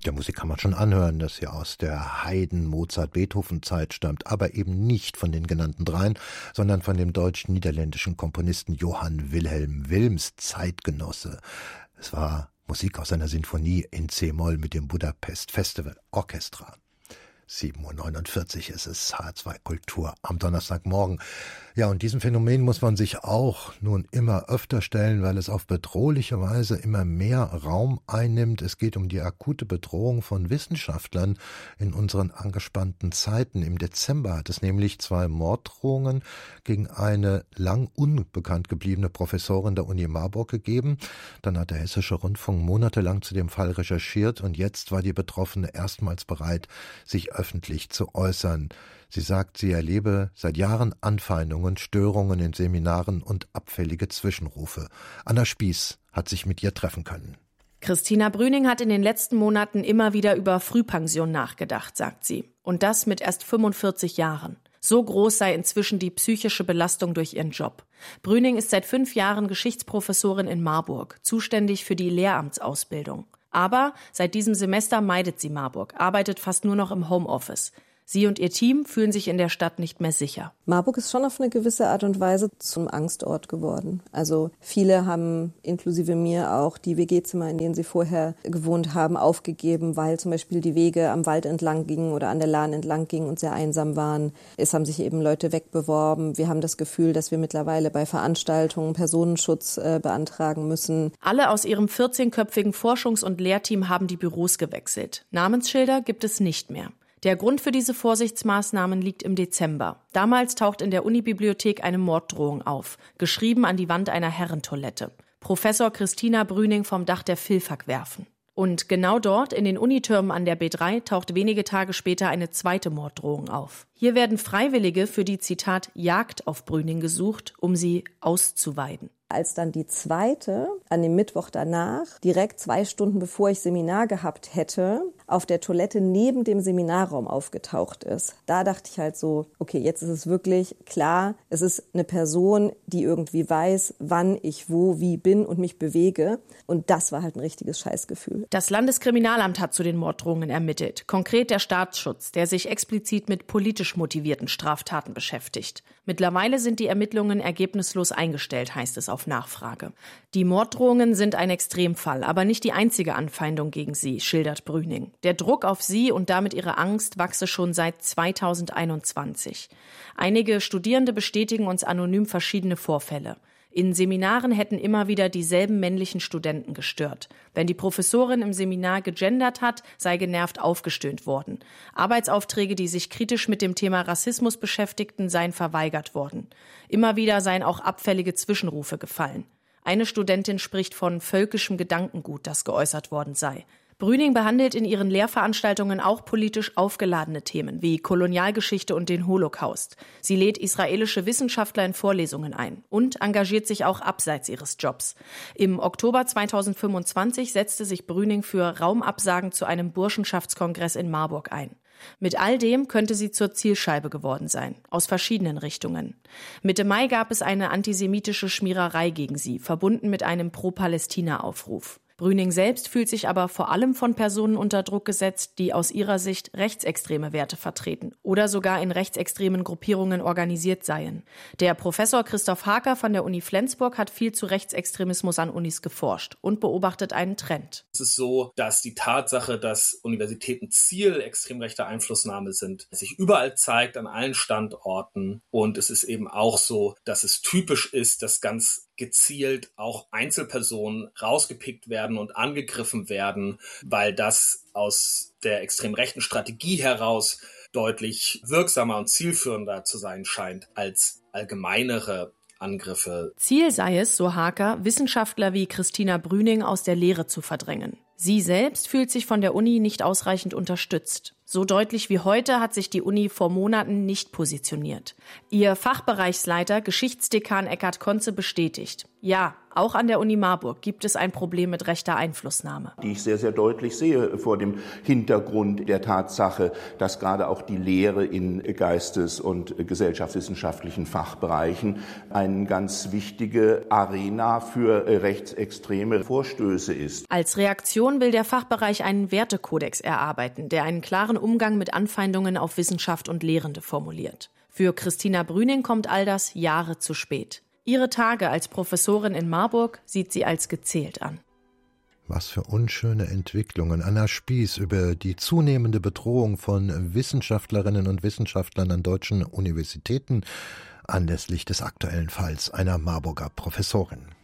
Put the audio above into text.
Der Musik kann man schon anhören, dass sie aus der Haydn-, Mozart-, Beethoven-Zeit stammt, aber eben nicht von den genannten dreien, sondern von dem deutsch-niederländischen Komponisten Johann Wilhelm Wilms, Zeitgenosse. Es war Musik aus einer Sinfonie in C-Moll mit dem Budapest Festival Orchestra. 7:49 Uhr ist es, H2 Kultur am Donnerstagmorgen. Ja, und diesem Phänomen muss man sich auch nun immer öfter stellen, weil es auf bedrohliche Weise immer mehr Raum einnimmt. Es geht um die akute Bedrohung von Wissenschaftlern in unseren angespannten Zeiten. Im Dezember hat es nämlich 2 Morddrohungen gegen eine lang unbekannt gebliebene Professorin der Uni Marburg gegeben. Dann hat der Hessische Rundfunk monatelang zu dem Fall recherchiert und jetzt war die Betroffene erstmals bereit, sich öffentlich zu äußern. Sie sagt, sie erlebe seit Jahren Anfeindungen, Störungen in Seminaren und abfällige Zwischenrufe. Anna Spieß hat sich mit ihr treffen können. Christina Brüning hat in den letzten Monaten immer wieder über Frühpension nachgedacht, sagt sie. Und das mit erst 45 Jahren. So groß sei inzwischen die psychische Belastung durch ihren Job. Brüning ist seit 5 Jahren Geschichtsprofessorin in Marburg, zuständig für die Lehramtsausbildung. Aber seit diesem Semester meidet sie Marburg, arbeitet fast nur noch im Homeoffice. Sie und ihr Team fühlen sich in der Stadt nicht mehr sicher. Marburg ist schon auf eine gewisse Art und Weise zum Angstort geworden. Also viele haben, inklusive mir auch, die WG-Zimmer, in denen sie vorher gewohnt haben, aufgegeben, weil zum Beispiel die Wege am Wald entlang gingen oder an der Lahn entlang gingen und sehr einsam waren. Es haben sich eben Leute wegbeworben. Wir haben das Gefühl, dass wir mittlerweile bei Veranstaltungen Personenschutz beantragen müssen. Alle aus ihrem 14-köpfigen Forschungs- und Lehrteam haben die Büros gewechselt. Namensschilder gibt es nicht mehr. Der Grund für diese Vorsichtsmaßnahmen liegt im Dezember. Damals taucht in der Unibibliothek eine Morddrohung auf, geschrieben an die Wand einer Herrentoilette. Professor Christina Brüning vom Dach der Philfak werfen. Und genau dort, in den Unitürmen an der B3, taucht wenige Tage später eine zweite Morddrohung auf. Hier werden Freiwillige für die, Zitat, Jagd auf Brüning gesucht, um sie auszuweiden. Als dann die zweite, an dem Mittwoch danach, direkt 2 Stunden bevor ich Seminar gehabt hätte, auf der Toilette neben dem Seminarraum aufgetaucht ist, da dachte ich halt so, okay, jetzt ist es wirklich klar, es ist eine Person, die irgendwie weiß, wann ich wo, wie bin und mich bewege. Und das war halt ein richtiges Scheißgefühl. Das Landeskriminalamt hat zu den Morddrohungen ermittelt. Konkret der Staatsschutz, der sich explizit mit politisch motivierten Straftaten beschäftigt. Mittlerweile sind die Ermittlungen ergebnislos eingestellt, heißt es auf Nachfrage. Die Morddrohungen sind ein Extremfall, aber nicht die einzige Anfeindung gegen sie, schildert Brüning. Der Druck auf sie und damit ihre Angst wachse schon seit 2021. Einige Studierende bestätigen uns anonym verschiedene Vorfälle. In Seminaren hätten immer wieder dieselben männlichen Studenten gestört. Wenn die Professorin im Seminar gegendert hat, sei genervt aufgestöhnt worden. Arbeitsaufträge, die sich kritisch mit dem Thema Rassismus beschäftigten, seien verweigert worden. Immer wieder seien auch abfällige Zwischenrufe gefallen. Eine Studentin spricht von völkischem Gedankengut, das geäußert worden sei. Brüning behandelt in ihren Lehrveranstaltungen auch politisch aufgeladene Themen wie Kolonialgeschichte und den Holocaust. Sie lädt israelische Wissenschaftler in Vorlesungen ein und engagiert sich auch abseits ihres Jobs. Im Oktober 2025 setzte sich Brüning für Raumabsagen zu einem Burschenschaftskongress in Marburg ein. Mit all dem könnte sie zur Zielscheibe geworden sein, aus verschiedenen Richtungen. Mitte Mai gab es eine antisemitische Schmiererei gegen sie, verbunden mit einem Pro-Palästina-Aufruf. Brüning selbst fühlt sich aber vor allem von Personen unter Druck gesetzt, die aus ihrer Sicht rechtsextreme Werte vertreten oder sogar in rechtsextremen Gruppierungen organisiert seien. Der Professor Christoph Haker von der Uni Flensburg hat viel zu Rechtsextremismus an Unis geforscht und beobachtet einen Trend. Es ist so, dass die Tatsache, dass Universitäten Ziel extrem rechter Einflussnahme sind, sich überall zeigt, an allen Standorten. Und es ist eben auch so, dass es typisch ist, dass ganz gezielt auch Einzelpersonen rausgepickt werden und angegriffen werden, weil das aus der extrem rechten Strategie heraus deutlich wirksamer und zielführender zu sein scheint als allgemeinere Angriffe. Ziel sei es, so Haker, Wissenschaftler wie Christina Brüning aus der Lehre zu verdrängen. Sie selbst fühlt sich von der Uni nicht ausreichend unterstützt. So deutlich wie heute hat sich die Uni vor Monaten nicht positioniert. Ihr Fachbereichsleiter, Geschichtsdekan Eckhard Konze, bestätigt: Ja, Auch an der Uni Marburg gibt es ein Problem mit rechter Einflussnahme. Die ich sehr, sehr deutlich sehe vor dem Hintergrund der Tatsache, dass gerade auch die Lehre in geistes- und gesellschaftswissenschaftlichen Fachbereichen eine ganz wichtige Arena für rechtsextreme Vorstöße ist. Als Reaktion will der Fachbereich einen Wertekodex erarbeiten, der einen klaren Umgang mit Anfeindungen auf Wissenschaft und Lehrende formuliert. Für Christina Brüning kommt all das Jahre zu spät. Ihre Tage als Professorin in Marburg sieht sie als gezählt an. Was für unschöne Entwicklungen. Anna Spieß über die zunehmende Bedrohung von Wissenschaftlerinnen und Wissenschaftlern an deutschen Universitäten anlässlich des aktuellen Falls einer Marburger Professorin.